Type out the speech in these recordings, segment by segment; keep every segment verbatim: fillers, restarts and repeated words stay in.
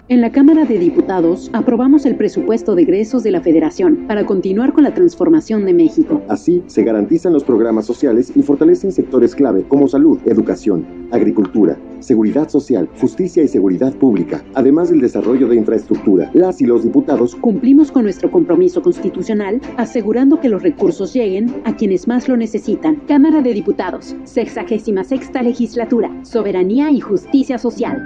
En la Cámara de Diputados aprobamos el presupuesto de egresos de la Federación para continuar con la transformación de México. Así, se garantizan los programas sociales y fortalecen sectores clave como salud, educación, agricultura, seguridad social, justicia y seguridad pública, además del desarrollo de infraestructura. Las y los diputados cumplimos con nuestro compromiso constitucional, asegurando que los recursos lleguen a quienes más lo necesitan. Cámara de Diputados, sexagésima sexta legislatura, soberanía y justicia social.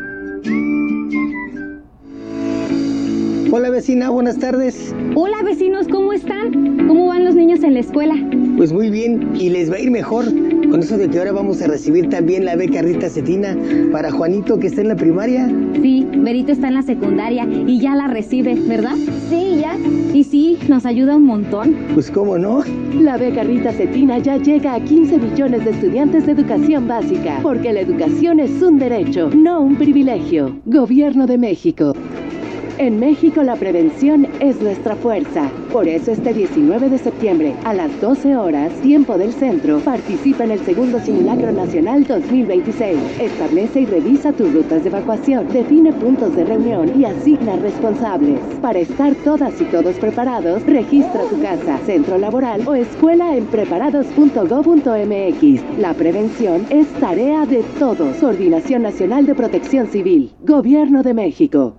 Hola vecina, buenas tardes. Hola vecinos, ¿cómo están? ¿Cómo van los niños en la escuela? Pues muy bien, y les va a ir mejor con eso de que ahora vamos a recibir también la beca Rita Cetina para Juanito, que está en la primaria. Sí, Berito está en la secundaria y ya la recibe, ¿verdad? Sí, ya. Y sí, nos ayuda un montón. Pues cómo no. La beca Rita Cetina ya llega a quince millones de estudiantes de educación básica, porque la educación es un derecho, no un privilegio. Gobierno de México. En México la prevención es nuestra fuerza. Por eso este diecinueve de septiembre, a las doce horas, tiempo del centro, participa en el segundo Simulacro Nacional dos mil veintiséis. Establece y revisa tus rutas de evacuación, define puntos de reunión y asigna responsables. Para estar todas y todos preparados, registra tu casa, centro laboral o escuela en preparados punto gob punto mx. La prevención es tarea de todos. Coordinación Nacional de Protección Civil. Gobierno de México.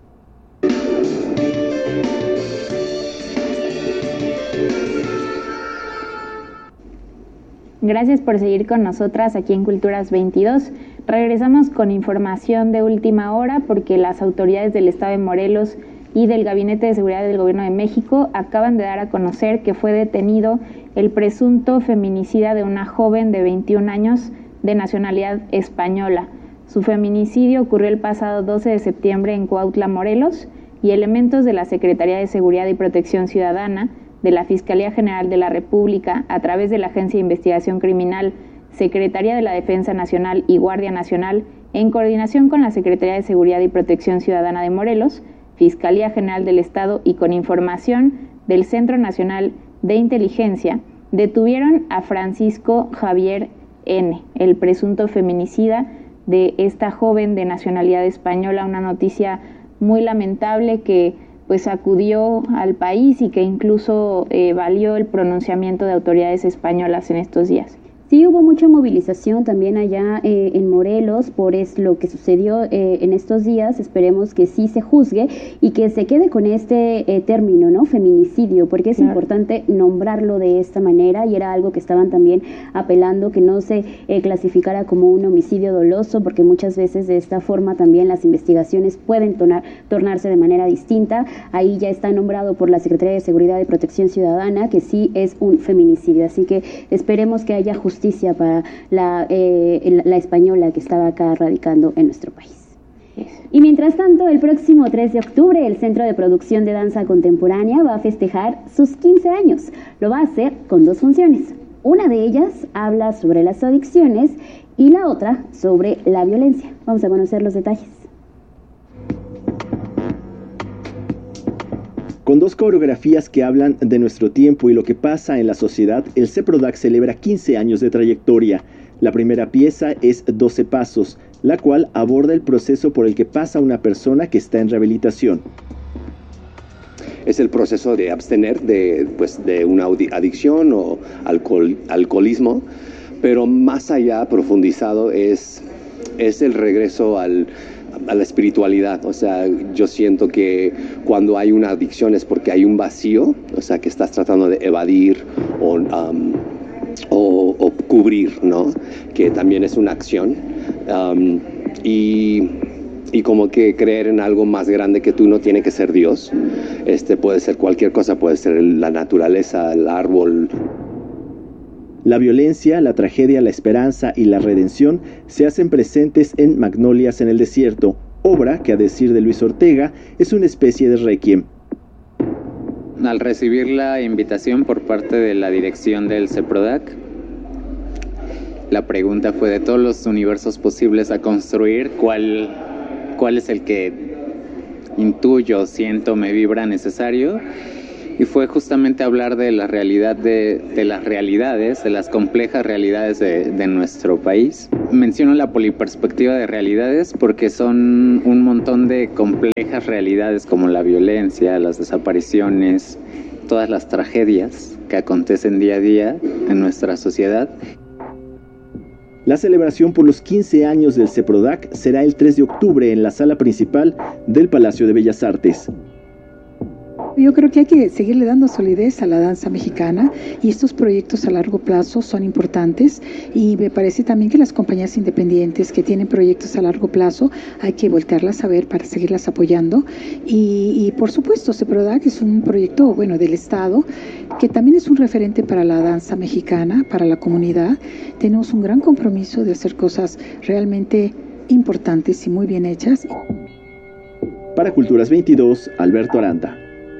Gracias por seguir con nosotras aquí en Culturas veintidós. Regresamos con información de última hora porque las autoridades del Estado de Morelos y del Gabinete de Seguridad del Gobierno de México acaban de dar a conocer que fue detenido el presunto feminicida de una joven de veintiún años de nacionalidad española. Su feminicidio ocurrió el pasado doce de septiembre en Cuautla, Morelos, y elementos de la Secretaría de Seguridad y Protección Ciudadana, de la Fiscalía General de la República, a través de la Agencia de Investigación Criminal, Secretaría de la Defensa Nacional y Guardia Nacional, en coordinación con la Secretaría de Seguridad y Protección Ciudadana de Morelos, Fiscalía General del Estado y con información del Centro Nacional de Inteligencia, detuvieron a Francisco Javier N., el presunto feminicida de esta joven de nacionalidad española. Una noticia muy lamentable que pues acudió al país y que incluso eh, valió el pronunciamiento de autoridades españolas en estos días. Sí, hubo mucha movilización también allá eh, en Morelos por es lo que sucedió eh, en estos días. Esperemos que sí se juzgue y que se quede con este eh, término, ¿no? Feminicidio, porque es claro. importante nombrarlo de esta manera, y era algo que estaban también apelando, que no se eh, clasificara como un homicidio doloso, porque muchas veces de esta forma también las investigaciones pueden tornar, tornarse de manera distinta. Ahí ya está nombrado por la Secretaría de Seguridad y Protección Ciudadana que sí es un feminicidio, así que esperemos que haya justicia justicia para la, eh, la española que estaba acá radicando en nuestro país. Y mientras tanto, el próximo tres de octubre, el Centro de Producción de Danza Contemporánea va a festejar sus quince años. Lo va a hacer con dos funciones. Una de ellas habla sobre las adicciones y la otra sobre la violencia. Vamos a conocer los detalles. Con dos coreografías que hablan de nuestro tiempo y lo que pasa en la sociedad, el CEPRODAC celebra quince años de trayectoria. La primera pieza es doce Pasos, la cual aborda el proceso por el que pasa una persona que está en rehabilitación. Es el proceso de abstener de, pues, de una adicción o alcohol, alcoholismo, pero más allá, profundizado, es, es el regreso al... a la espiritualidad. O sea, yo siento que cuando hay una adicción es porque hay un vacío, o sea, que estás tratando de evadir o, um, o, o cubrir, ¿no? Que también es una acción. Um, y, y como que creer en algo más grande que tú no tiene que ser Dios. Este puede ser cualquier cosa, puede ser la naturaleza, el árbol. La violencia, la tragedia, la esperanza y la redención se hacen presentes en Magnolias en el Desierto, obra que, a decir de Luis Ortega, es una especie de requiem. Al recibir la invitación por parte de la dirección del CEPRODAC, la pregunta fue: de todos los universos posibles a construir, ¿cuál, cuál es el que intuyo, siento, me vibra necesario? y fue justamente hablar de la realidad de, de las realidades, de las complejas realidades de, de nuestro país. Menciono la poliperspectiva de realidades porque son un montón de complejas realidades como la violencia, las desapariciones, todas las tragedias que acontecen día a día en nuestra sociedad. La celebración por los quince años del CEPRODAC será el tres de octubre en la sala principal del Palacio de Bellas Artes. Yo creo que hay que seguirle dando solidez a la danza mexicana y estos proyectos a largo plazo son importantes, y me parece también que las compañías independientes que tienen proyectos a largo plazo hay que voltearlas a ver para seguirlas apoyando, y, y por supuesto CEPRODAC es un proyecto bueno del Estado que también es un referente para la danza mexicana, para la comunidad. Tenemos un gran compromiso de hacer cosas realmente importantes y muy bien hechas. Para Culturas veintidós, Alberto Aranda.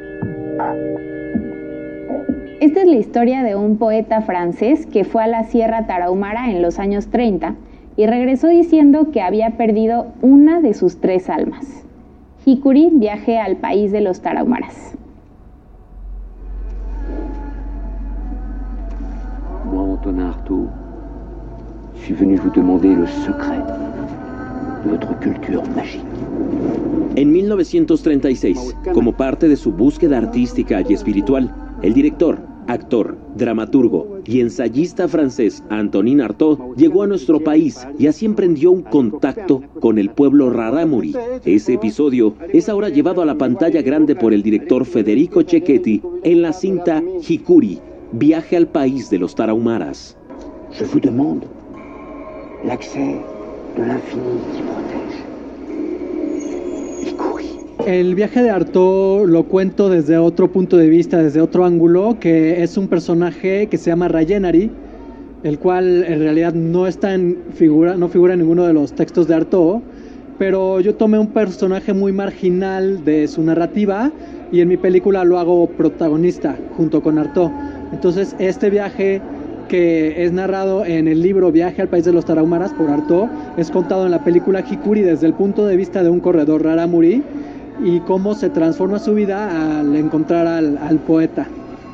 Esta es la historia de un poeta francés que fue a la Sierra Tarahumara en los años treinta y regresó diciendo que había perdido una de sus tres almas. Hikuri, viaje al país de los Tarahumaras. Moi, Antonin Artaud, suis venu vous demander le secret de votre culture magique. En mil novecientos treinta y seis, como parte de su búsqueda artística y espiritual, el director, actor, dramaturgo y ensayista francés Antonin Artaud llegó a nuestro país y así emprendió un contacto con el pueblo rarámuri. Ese episodio es ahora llevado a la pantalla grande por el director Federico Cecchetti en la cinta Hikuri, viaje al país de los Tarahumaras. Je vous demande l'accès de l'infini qui protège. El viaje de Artaud lo cuento desde otro punto de vista, desde otro ángulo, que es un personaje que se llama Rayenari, el cual en realidad no está en figura, no figura en ninguno de los textos de Artaud, pero yo tomé un personaje muy marginal de su narrativa y en mi película lo hago protagonista junto con Artaud. Entonces este viaje, que es narrado en el libro Viaje al país de los Tarahumaras por Artaud, es contado en la película Hikuri desde el punto de vista de un corredor rarámuri y cómo se transforma su vida al encontrar al, al poeta.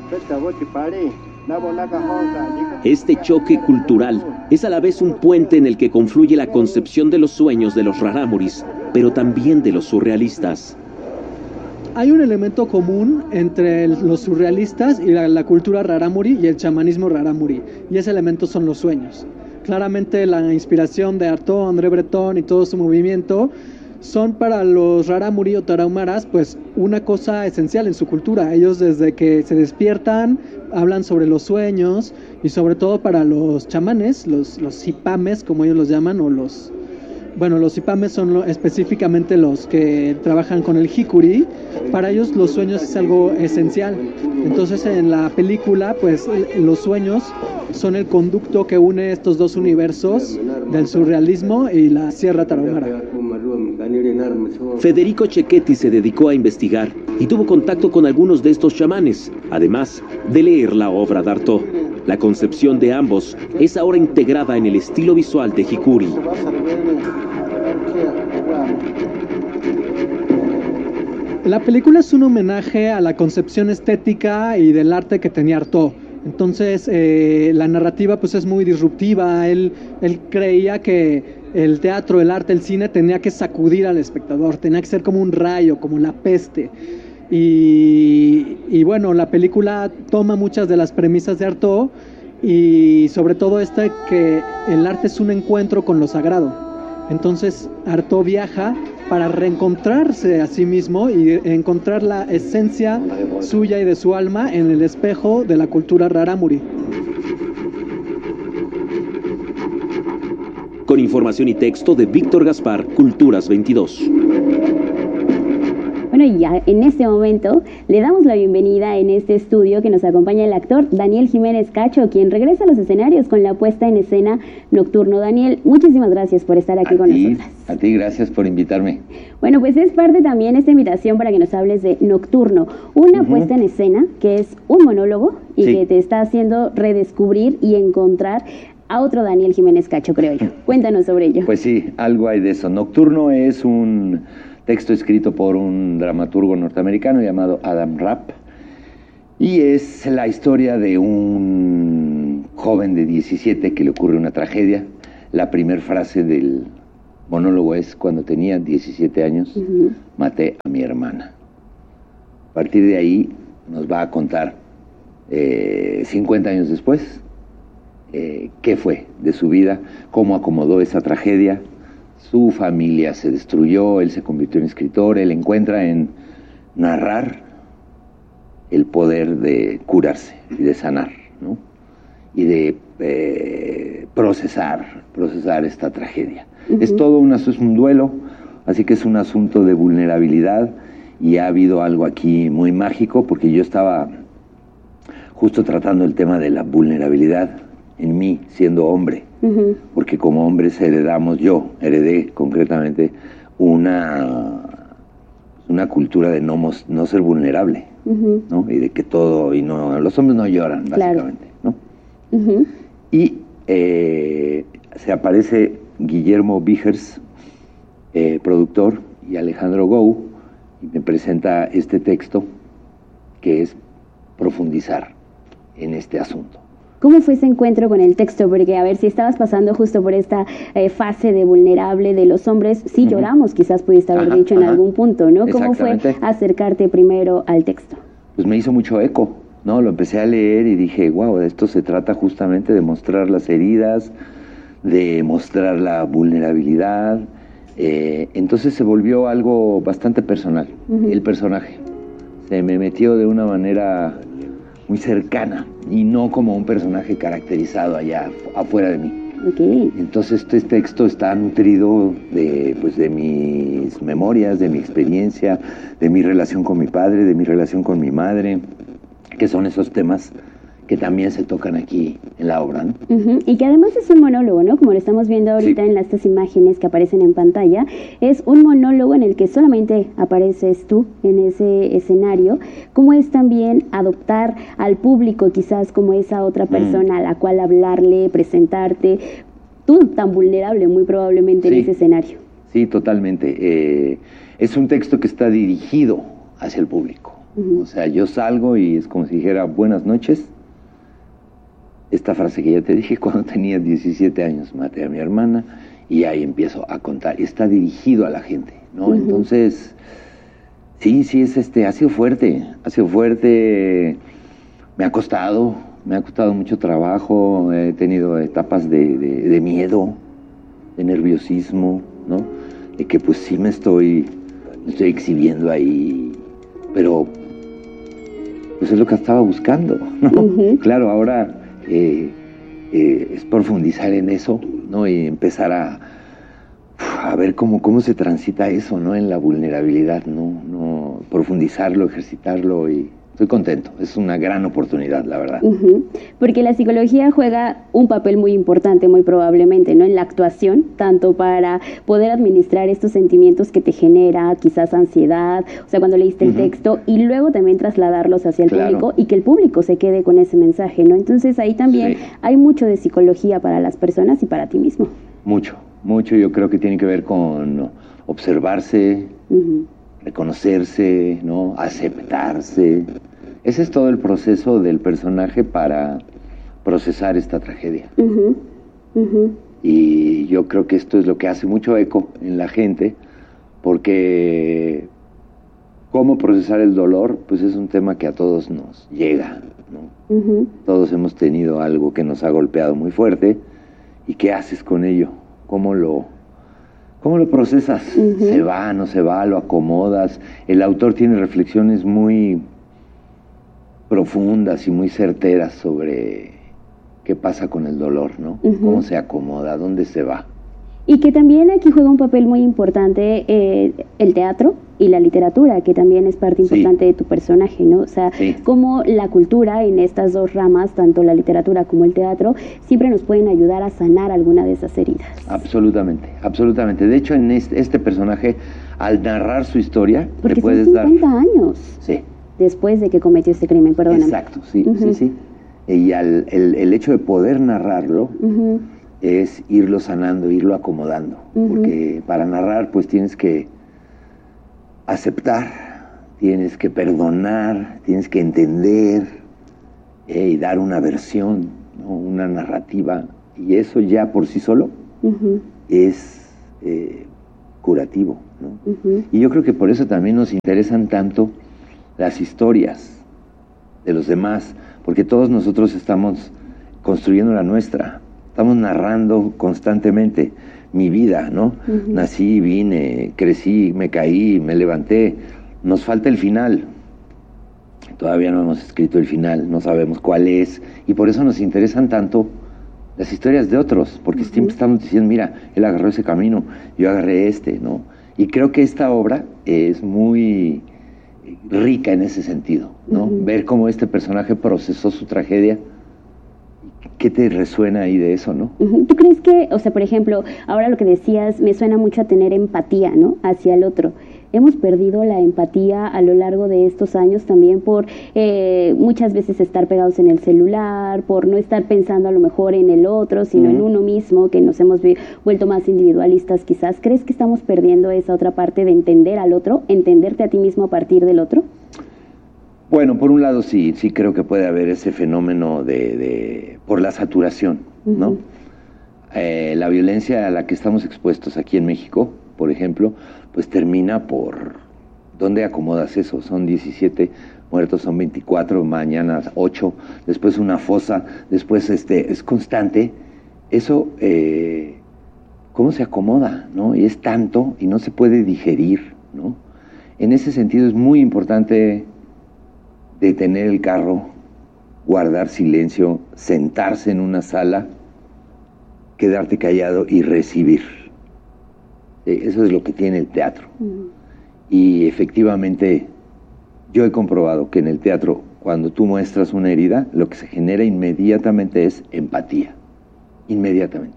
Este choque cultural es a la vez un puente en el que confluye la concepción de los sueños de los rarámuris, pero también de los surrealistas. Hay un elemento común entre el, los surrealistas y la, la cultura rarámuri y el chamanismo rarámuri, y ese elemento son los sueños. Claramente la inspiración de Artaud, André Breton y todo su movimiento son para los rarámuri o tarahumaras pues una cosa esencial en su cultura. Ellos desde que se despiertan hablan sobre los sueños, y sobre todo para los chamanes, los, los zipames como ellos los llaman, o los... Bueno, los zipames son lo, específicamente los que trabajan con el Hikuri. Para ellos los sueños es algo esencial. Entonces en la película pues los sueños son el conducto que une estos dos universos del surrealismo y la Sierra Tarahumara. Federico Cecchetti se dedicó a investigar y tuvo contacto con algunos de estos chamanes, además de leer la obra de Artaud. La concepción de ambos es ahora integrada en el estilo visual de Hikuri. La película es un homenaje a la concepción estética y del arte que tenía Artaud. Entonces eh, la narrativa pues es muy disruptiva. Él, él creía que el teatro, el arte, el cine tenía que sacudir al espectador, tenía que ser como un rayo, como la peste. Y, y bueno, la película toma muchas de las premisas de Artaud, y sobre todo esta que el arte es un encuentro con lo sagrado. Entonces Artaud viaja para reencontrarse a sí mismo y encontrar la esencia suya y de su alma en el espejo de la cultura rarámuri. Con información y texto de Víctor Gaspar, Culturas veintidós. Bueno, y ya en este momento le damos la bienvenida en este estudio que nos acompaña el actor Daniel Jiménez Cacho, quien regresa a los escenarios con la puesta en escena Nocturno. Daniel, muchísimas gracias por estar aquí a con ti, nosotras. A ti, gracias por invitarme. Bueno, pues es parte también esta invitación para que nos hables de Nocturno, una uh-huh. puesta en escena que es un monólogo y sí. que te está haciendo redescubrir y encontrar a otro Daniel Jiménez Cacho, creo yo. Cuéntanos sobre ello. Pues sí, algo hay de eso. Nocturno es un texto escrito por un dramaturgo norteamericano llamado Adam Rapp, Y es la historia de un joven de diecisiete que le ocurre una tragedia. La primera frase del monólogo es: cuando tenía diecisiete años, uh-huh. maté a mi hermana. A partir de ahí nos va a contar eh, cincuenta años después eh, qué fue de su vida, cómo acomodó esa tragedia. Su familia se destruyó, él se convirtió en escritor, él encuentra en narrar el poder de curarse y de sanar, ¿no? Y de eh, procesar, procesar esta tragedia. Uh-huh. Es todo un, es un duelo, así que es un asunto de vulnerabilidad, y ha habido algo aquí muy mágico, porque yo estaba justo tratando el tema de la vulnerabilidad en mí, siendo hombre, uh-huh. porque como hombres heredamos, yo heredé concretamente una, una cultura de no, no ser vulnerable, uh-huh. ¿no? Y de que todo, y no, los hombres no lloran, básicamente, claro. ¿no? Uh-huh. Y eh, se aparece Guillermo Vigers, eh, productor, y Alejandro Gou, y me presenta este texto que es profundizar en este asunto. ¿Cómo fue ese encuentro con el texto? Porque, a ver, si estabas pasando justo por esta eh, fase de vulnerable de los hombres, sí, uh-huh. lloramos, quizás pudiste haber ajá, dicho en ajá. algún punto, ¿no? ¿Cómo fue acercarte primero al texto? Pues me hizo mucho eco, ¿no? Lo empecé a leer y dije, wow, esto se trata justamente de mostrar las heridas, de mostrar la vulnerabilidad. Eh, entonces se volvió algo bastante personal, uh-huh. el personaje. Se me metió de una manera muy cercana y no como un personaje caracterizado allá afuera de mí. Okay. Entonces este texto está nutrido de, pues, de mis memorias, de mi experiencia, de mi relación con mi padre, de mi relación con mi madre, que son esos temas que también se tocan aquí en la obra, ¿no? Uh-huh. Y que además es un monólogo, ¿no? Como lo estamos viendo ahorita sí. en las, estas imágenes que aparecen en pantalla, es un monólogo en el que solamente apareces tú en ese escenario. ¿Cómo es también adoptar al público quizás como esa otra persona mm. a la cual hablarle, presentarte, tú tan vulnerable muy probablemente sí. en ese escenario? Sí, totalmente. Eh, es un texto que está dirigido hacia el público. Uh-huh. O sea, yo salgo y es como si dijera buenas noches. Esta frase que ya te dije, cuando tenía diecisiete años maté a mi hermana, y ahí empiezo a contar, y está dirigido a la gente, ¿no? Uh-huh. Entonces, sí, sí, es este, ha sido fuerte, ha sido fuerte, me ha costado, me ha costado mucho trabajo, he tenido etapas de, de, de miedo, de nerviosismo, ¿no? De que pues sí me estoy, me estoy exhibiendo ahí, pero pues es lo que estaba buscando, ¿no? Uh-huh. Claro, ahora Eh, eh, es profundizar en eso, ¿no? Y empezar a, a ver cómo, cómo se transita eso, ¿no? En la vulnerabilidad, ¿no? No profundizarlo, ejercitarlo, y estoy contento. Es una gran oportunidad, la verdad. Uh-huh. Porque la psicología juega un papel muy importante, muy probablemente, ¿no? En la actuación, tanto para poder administrar estos sentimientos que te genera, quizás ansiedad, o sea, cuando leíste uh-huh. el texto, y luego también trasladarlos hacia el claro. público, y que el público se quede con ese mensaje, ¿no? Entonces ahí también sí. hay mucho de psicología para las personas y para ti mismo. Mucho, mucho. Yo creo que tiene que ver con observarse, uh-huh. reconocerse, ¿no? Aceptarse. Ese es todo el proceso del personaje para procesar esta tragedia. Uh-huh. Uh-huh. Y yo creo que esto es lo que hace mucho eco en la gente, porque cómo procesar el dolor, pues es un tema que a todos nos llega, ¿no? Uh-huh. Todos hemos tenido algo que nos ha golpeado muy fuerte, y ¿qué haces con ello? ¿Cómo lo, cómo lo procesas? Uh-huh. ¿Se va, no se va, lo acomodas? El autor tiene reflexiones muy profundas y muy certeras sobre qué pasa con el dolor, ¿no? Uh-huh. Cómo se acomoda, dónde se va. Y que también aquí juega un papel muy importante eh, el teatro y la literatura, que también es parte importante sí. de tu personaje, ¿no? O sea, sí. cómo la cultura en estas dos ramas, tanto la literatura como el teatro, siempre nos pueden ayudar a sanar alguna de esas heridas. Absolutamente, absolutamente. De hecho, en este, este personaje, al narrar su historia, porque le puedes son cincuenta dar... años. Sí. Después de que cometió este crimen, perdóname. Exacto, sí, uh-huh. sí, sí. Y al, el, el hecho de poder narrarlo uh-huh. es irlo sanando, irlo acomodando. Uh-huh. Porque para narrar, pues tienes que aceptar tienes que perdonar, tienes que entender eh, y dar una versión, ¿no? Una narrativa, y eso ya por sí solo uh-huh. es eh, curativo, ¿no? Uh-huh. Y yo creo que por eso también nos interesan tanto las historias de los demás, porque todos nosotros estamos construyendo la nuestra, estamos narrando constantemente mi vida, ¿no? Uh-huh. Nací, vine, crecí, me caí, me levanté. Nos falta el final. Todavía no hemos escrito el final, no sabemos cuál es, y por eso nos interesan tanto las historias de otros, porque uh-huh. siempre estamos diciendo, mira, él agarró ese camino, yo agarré este, ¿no? Y creo que esta obra es muy rica en ese sentido, ¿no? Uh-huh. Ver cómo este personaje procesó su tragedia. ¿Qué te resuena ahí de eso, no? Uh-huh. ¿Tú crees que, o sea, por ejemplo, ahora lo que decías, me suena mucho a tener empatía, ¿no? Hacia el otro. Hemos perdido la empatía a lo largo de estos años también por eh, muchas veces estar pegados en el celular, por no estar pensando a lo mejor en el otro, sino uh-huh. en uno mismo, que nos hemos vuelto más individualistas quizás. ¿Crees que estamos perdiendo esa otra parte de entender al otro, entenderte a ti mismo a partir del otro? Bueno, por un lado sí, sí creo que puede haber ese fenómeno de, de por la saturación, uh-huh. ¿no? Eh, la violencia a la que estamos expuestos aquí en México, por ejemplo, pues termina por... ¿Dónde acomodas eso? Son diecisiete muertos, son veinticuatro, mañana ocho, después una fosa, después este es constante. Eso, eh, ¿cómo se acomoda, no? Y es tanto y no se puede digerir, ¿no? En ese sentido es muy importante detener el carro, guardar silencio, sentarse en una sala, quedarte callado y recibir. Eso es lo que tiene el teatro. Uh-huh. Y efectivamente, yo he comprobado que en el teatro, cuando tú muestras una herida, lo que se genera inmediatamente es empatía. Inmediatamente.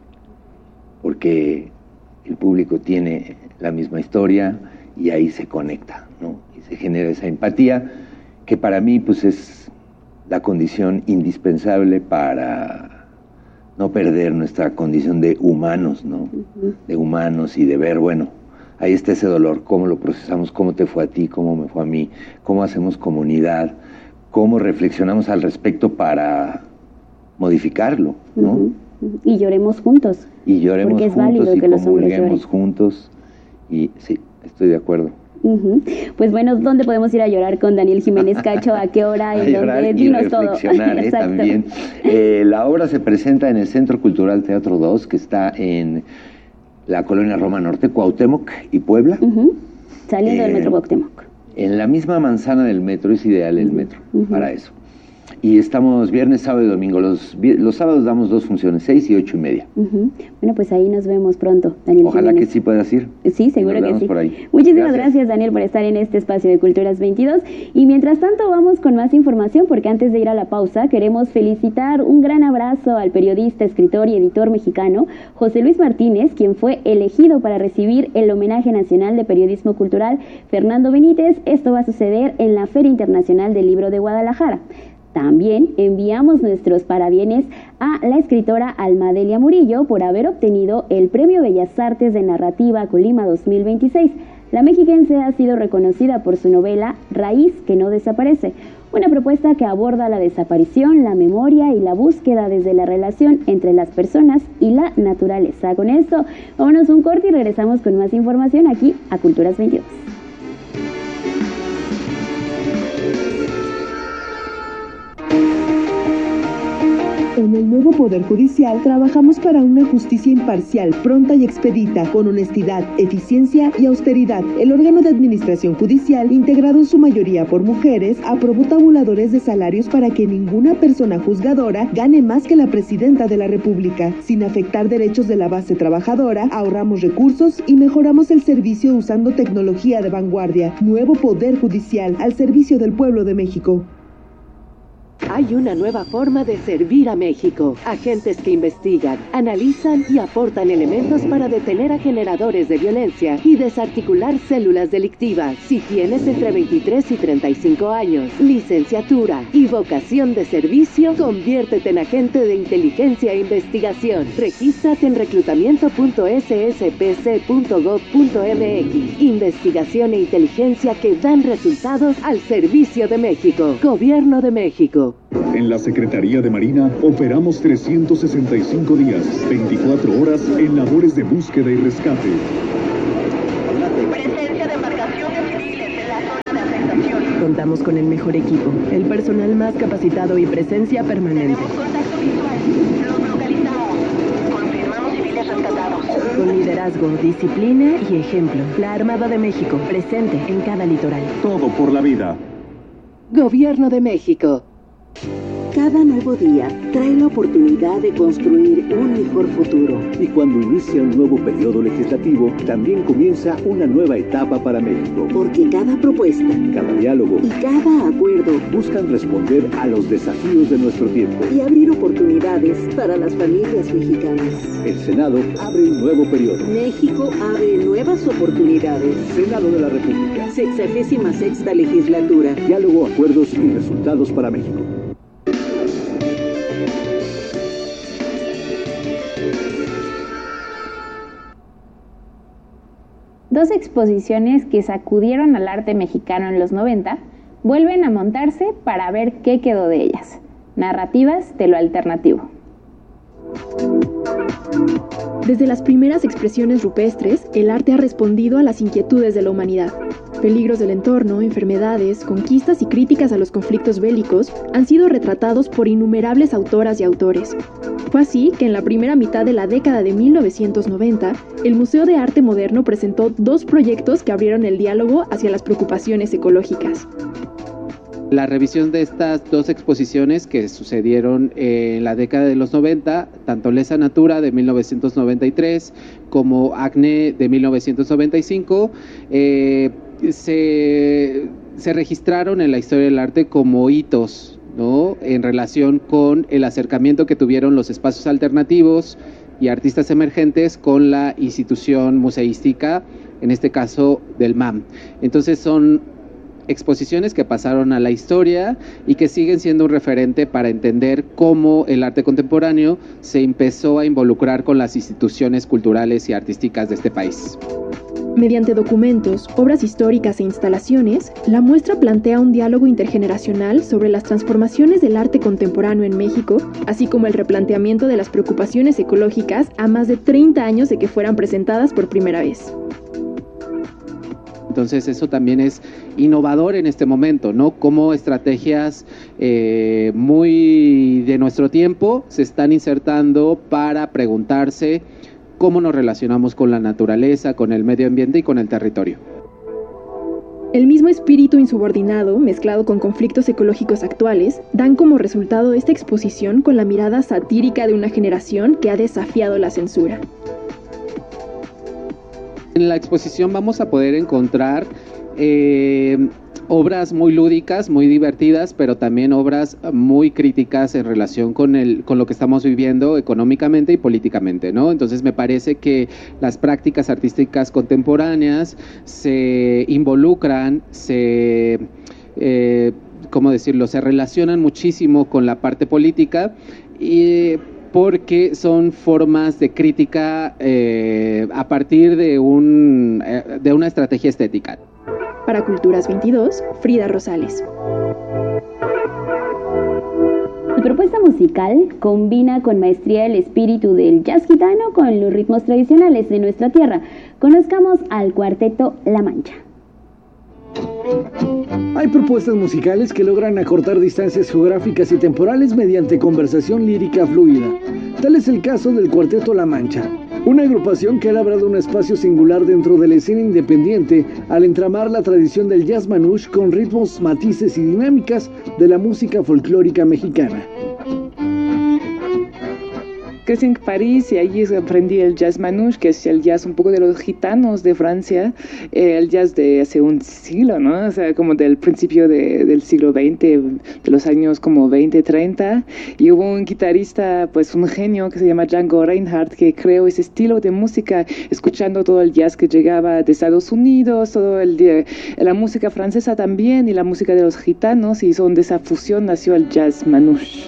Porque el público tiene la misma historia y ahí se conecta, ¿no? Y se genera esa empatía que para mí pues es la condición indispensable para no perder nuestra condición de humanos, ¿no? Uh-huh. De humanos y de ver, bueno, ahí está ese dolor, cómo lo procesamos, cómo te fue a ti, cómo me fue a mí, cómo hacemos comunidad, cómo reflexionamos al respecto para modificarlo, ¿no? Uh-huh. Y lloremos juntos. Y lloremos porque es juntos válido y que los hombres lloren juntos. Y sí, estoy de acuerdo. Uh-huh. Pues bueno, ¿dónde podemos ir a llorar con Daniel Jiménez Cacho? ¿A qué hora? ¿En dónde? Dinos todo. ¿eh? También. Eh, la obra se presenta en el Centro Cultural Teatro dos, que está en la colonia Roma Norte, Cuauhtémoc y Puebla. Uh-huh. Saliendo eh, del metro Cuauhtémoc. En la misma manzana del metro, es ideal el metro uh-huh. para eso. Y estamos viernes, sábado y domingo. Los, los sábados damos dos funciones, seis y ocho y media. Uh-huh. Bueno, pues ahí nos vemos pronto, Daniel. Ojalá Jiménez. que sí puedas ir. Sí, seguro que sí. Por ahí. Muchísimas gracias. gracias, Daniel, por estar en este espacio de Culturas veintidós. Y mientras tanto vamos con más información, porque antes de ir a la pausa queremos felicitar un gran abrazo al periodista, escritor y editor mexicano José Luis Martínez, quien fue elegido para recibir el Homenaje Nacional de Periodismo Cultural Fernando Benítez. Esto va a suceder en la Feria Internacional del Libro de Guadalajara. También enviamos nuestros parabienes a la escritora Almadelia Murillo por haber obtenido el Premio Bellas Artes de Narrativa Colima dos mil veintiséis. La mexiquense ha sido reconocida por su novela Raíz que no desaparece, una propuesta que aborda la desaparición, la memoria y la búsqueda desde la relación entre las personas y la naturaleza. Con esto, vámonos un corte y regresamos con más información aquí a Culturas veintidós. En el nuevo Poder Judicial trabajamos para una justicia imparcial, pronta y expedita, con honestidad, eficiencia y austeridad. El órgano de administración judicial, integrado en su mayoría por mujeres, aprobó tabuladores de salarios para que ninguna persona juzgadora gane más que la presidenta de la República. Sin afectar derechos de la base trabajadora, ahorramos recursos y mejoramos el servicio usando tecnología de vanguardia. Nuevo Poder Judicial, al servicio del pueblo de México. Hay una nueva forma de servir a México. Agentes que investigan, analizan y aportan elementos para detener a generadores de violencia y desarticular células delictivas. Si tienes entre veintitrés y treinta y cinco años, licenciatura y vocación de servicio, conviértete en agente de inteligencia e investigación. Regístrate en reclutamiento punto s s p c punto gov punto m x. Investigación e inteligencia que dan resultados al servicio de México. Gobierno de México. En la Secretaría de Marina operamos trescientos sesenta y cinco días, veinticuatro horas en labores de búsqueda y rescate. Presencia de embarcaciones civiles en la zona de afectación. Contamos con el mejor equipo, el personal más capacitado y presencia permanente. Tenemos contacto visual. Los localizamos. Confirmamos civiles rescatados. Con liderazgo, disciplina y ejemplo. La Armada de México, presente en cada litoral. Todo por la vida. Gobierno de México. Cada nuevo día trae la oportunidad de construir un mejor futuro. Y cuando inicia un nuevo periodo legislativo, también comienza una nueva etapa para México. Porque cada propuesta, cada diálogo y cada acuerdo buscan responder a los desafíos de nuestro tiempo y abrir oportunidades para las familias mexicanas. El Senado abre un nuevo periodo. México abre nuevas oportunidades. Senado de la República. Sexagésima sexta legislatura. Diálogo, acuerdos y resultados para México. Dos exposiciones que sacudieron al arte mexicano en los noventa vuelven a montarse para ver qué quedó de ellas. Narrativas de lo alternativo. Desde las primeras expresiones rupestres, el arte ha respondido a las inquietudes de la humanidad. Peligros del entorno, enfermedades, conquistas y críticas a los conflictos bélicos han sido retratados por innumerables autoras y autores. Fue así que en la primera mitad de la década de mil novecientos noventa, el Museo de Arte Moderno presentó dos proyectos que abrieron el diálogo hacia las preocupaciones ecológicas. La revisión de estas dos exposiciones que sucedieron en la década de los noventa, tanto Lesa Natura de mil novecientos noventa y tres como Acné de mil novecientos noventa y cinco, eh, se, se registraron en la historia del arte como hitos, ¿no?, en relación con el acercamiento que tuvieron los espacios alternativos y artistas emergentes con la institución museística, en este caso del M A M. Entonces son exposiciones que pasaron a la historia y que siguen siendo un referente para entender cómo el arte contemporáneo se empezó a involucrar con las instituciones culturales y artísticas de este país. Mediante documentos, obras históricas e instalaciones, la muestra plantea un diálogo intergeneracional sobre las transformaciones del arte contemporáneo en México, así como el replanteamiento de las preocupaciones ecológicas a más de treinta años de que fueran presentadas por primera vez. Entonces eso también es innovador en este momento, ¿no? Cómo estrategias eh, muy de nuestro tiempo se están insertando para preguntarse cómo nos relacionamos con la naturaleza, con el medio ambiente y con el territorio. El mismo espíritu insubordinado, mezclado con conflictos ecológicos actuales, dan como resultado esta exposición con la mirada satírica de una generación que ha desafiado la censura. En la exposición vamos a poder encontrar eh, obras muy lúdicas, muy divertidas, pero también obras muy críticas en relación con el, con lo que estamos viviendo económicamente y políticamente, ¿no? Entonces me parece que las prácticas artísticas contemporáneas se involucran, se, eh, ¿cómo decirlo?, se relacionan muchísimo con la parte política y porque son formas de crítica eh, a partir de, un, eh, de una estrategia estética. Para Culturas veintidós, Frida Rosales. La propuesta musical combina con maestría el espíritu del jazz gitano con los ritmos tradicionales de nuestra tierra. Conozcamos al cuarteto La Mancha. Hay propuestas musicales que logran acortar distancias geográficas y temporales mediante conversación lírica fluida. Tal es el caso del Cuarteto La Mancha, una agrupación que ha labrado un espacio singular dentro de la escena independiente al entramar la tradición del jazz manouche con ritmos, matices y dinámicas de la música folclórica mexicana. crecí en París y allí aprendí el jazz manouche, que es el jazz un poco de los gitanos de Francia, eh, el jazz de hace un siglo, ¿no? O sea, como del principio de, del siglo veinte, de los años como veinte, treinta, y hubo un guitarrista, pues un genio que se llama Django Reinhardt, que creó ese estilo de música, escuchando todo el jazz que llegaba de Estados Unidos, todo el de, la música francesa también, y la música de los gitanos, y son de esa fusión nació el jazz manouche.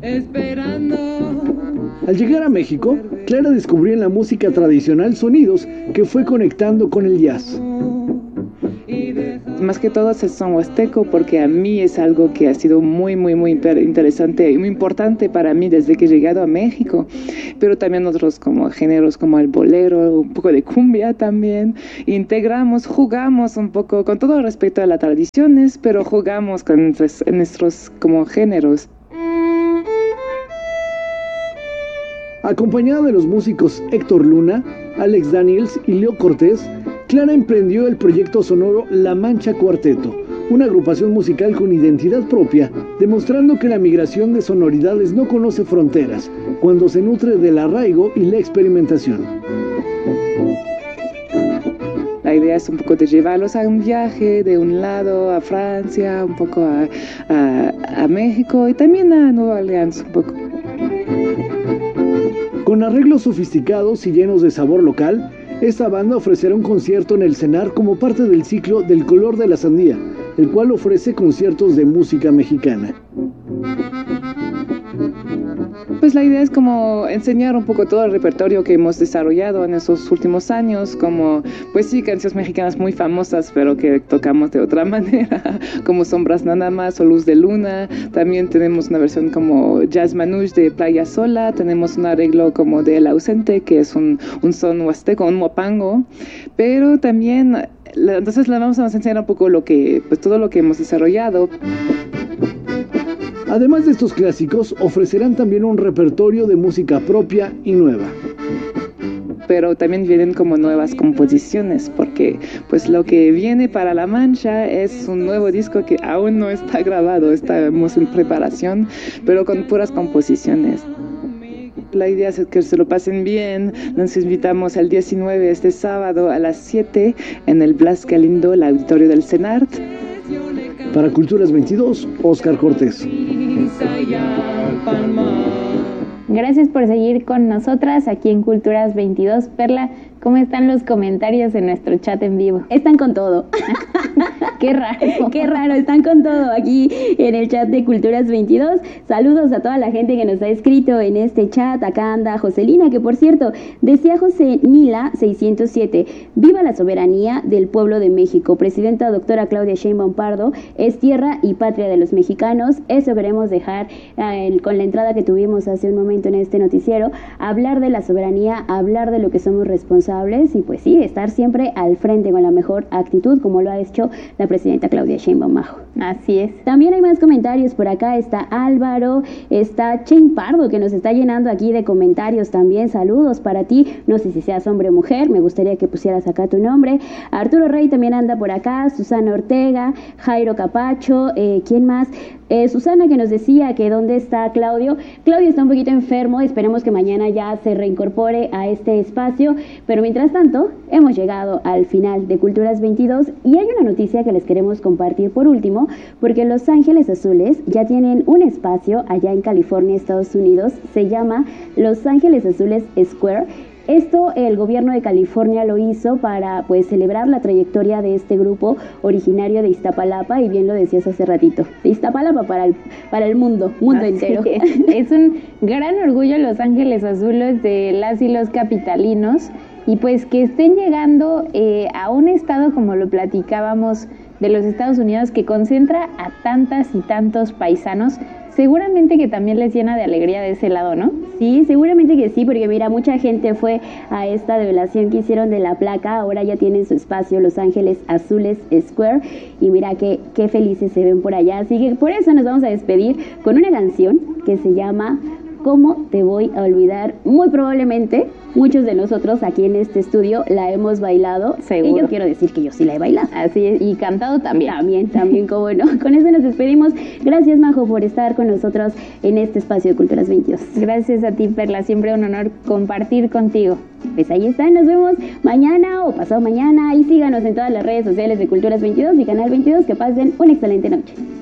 Al llegar a México, Clara descubrió en la música tradicional sonidos que fue conectando con el jazz. Más que todo es el son huasteco, porque a mí es algo que ha sido muy, muy, muy interesante y muy importante para mí desde que he llegado a México. Pero también otros como géneros como el bolero, un poco de cumbia también. Integramos, jugamos un poco, con todo respeto a las tradiciones, pero jugamos con nuestros, nuestros como géneros. Acompañada de los músicos Héctor Luna, Alex Daniels y Leo Cortés, Clara emprendió el proyecto sonoro La Mancha Cuarteto, una agrupación musical con identidad propia, demostrando que la migración de sonoridades no conoce fronteras, cuando se nutre del arraigo y la experimentación. La idea es un poco de llevarlos a un viaje de un lado a Francia, un poco a, a, a México y también a Nueva Orleans un poco. Con arreglos sofisticados y llenos de sabor local, esta banda ofrecerá un concierto en el CENAR como parte del ciclo Del Color de la Sandía, el cual ofrece conciertos de música mexicana. Pues la idea es como enseñar un poco todo el repertorio que hemos desarrollado en esos últimos años, como, pues sí, canciones mexicanas muy famosas, pero que tocamos de otra manera, como Sombras Nada Más o Luz de Luna. También tenemos una versión como Jazz Manouche de Playa Sola, tenemos un arreglo como de El Ausente, que es un, un son huasteco, un mopango, pero también, entonces le vamos a enseñar un poco lo que, pues todo lo que hemos desarrollado. Además de estos clásicos, ofrecerán también un repertorio de música propia y nueva. Pero también vienen como nuevas composiciones, porque pues lo que viene para La Mancha es un nuevo disco que aún no está grabado, estamos en preparación, pero con puras composiciones. La idea es que se lo pasen bien. Nos invitamos el diecinueve, este sábado a las siete, en el Blas Galindo, el auditorio del CENART. Para Culturas veintidós, Óscar Cortés. Gracias por seguir con nosotras aquí en Culturas veintidós. Perla, ¿cómo están los comentarios en nuestro chat en vivo? Están con todo. Qué raro. Qué raro, están con todo aquí en el chat de Culturas veintidós. Saludos a toda la gente que nos ha escrito en este chat. Acá anda Joselina, que por cierto, decía José Nila seiscientos siete, viva la soberanía del pueblo de México. Presidenta doctora Claudia Sheinbaum Pardo, es tierra y patria de los mexicanos. Eso queremos dejar eh, con la entrada que tuvimos hace un momento en este noticiero. Hablar de la soberanía, hablar de lo que somos responsables y pues sí, estar siempre al frente con la mejor actitud, como lo ha hecho la presidenta Claudia Sheinbaum Majo. Así es. También hay más comentarios por acá. Está Álvaro, está Chen Pardo, que nos está llenando aquí de comentarios también. Saludos para ti. No sé si seas hombre o mujer, me gustaría que pusieras acá tu nombre. Arturo Rey también anda por acá. Susana Ortega, Jairo Capacho, eh, ¿quién más? Eh, Susana, que nos decía que dónde está Claudio. Claudio está un poquito enfermo, esperemos que mañana ya se reincorpore a este espacio, pero mientras tanto hemos llegado al final de Culturas veintidós y hay una noticia que les queremos compartir por último, porque Los Ángeles Azules ya tienen un espacio allá en California, Estados Unidos, se llama Los Ángeles Azules Square. Esto el gobierno de California lo hizo para pues celebrar la trayectoria de este grupo originario de Iztapalapa, y bien lo decías hace ratito, de Iztapalapa para el, para el mundo, mundo Así entero. Es. Es un gran orgullo Los Ángeles Azules de las y los capitalinos, y pues que estén llegando eh, a un estado, como lo platicábamos, de los Estados Unidos, que concentra a tantas y tantos paisanos. Seguramente que también les llena de alegría de ese lado, ¿no? Sí, seguramente que sí, porque mira, mucha gente fue a esta develación que hicieron de la placa, ahora ya tienen su espacio Los Ángeles Azules Square, y mira qué, qué felices se ven por allá, así que por eso nos vamos a despedir con una canción que se llama ¿Cómo te voy a olvidar? Muy probablemente muchos de nosotros aquí en este estudio la hemos bailado. Seguro. Y yo quiero decir que yo sí la he bailado. Así es, y cantado también. También, también, como no. Con eso nos despedimos. Gracias, Majo, por estar con nosotros en este espacio de Culturas veintidós. Gracias a ti, Perla. Siempre un honor compartir contigo. Pues ahí está, nos vemos mañana o pasado mañana y síganos en todas las redes sociales de Culturas veintidós y Canal veintidós. Que pasen una excelente noche.